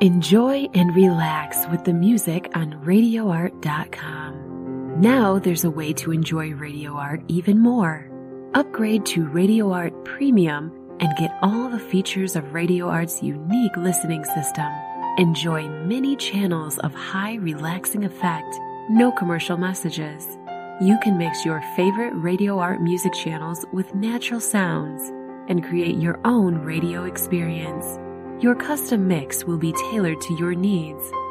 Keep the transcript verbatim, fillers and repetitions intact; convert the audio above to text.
Enjoy and relax with the music on radio art dot com. Now there's a way to enjoy Radio Art even more. Upgrade to Radio Art Premium and get all the features of Radio Art's unique listening system. Enjoy many channels of high relaxing effect, no commercial messages. You can mix your favorite Radio Art music channels with natural sounds and create your own radio experience. Your custom mix will be tailored to your needs